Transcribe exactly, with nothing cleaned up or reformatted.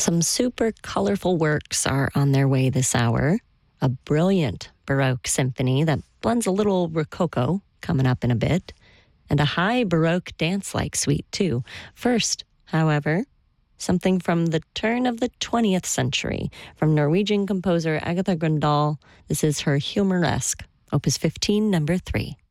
Some super colorful works are on their way this hour. A brilliant Baroque symphony that blends a little Rococo coming up in a bit, and a high Baroque dance-like suite, too. First, however, something from the turn of the twentieth century from Norwegian composer Agatha Grøndahl. This is her Humoresque, Opus fifteen, number three.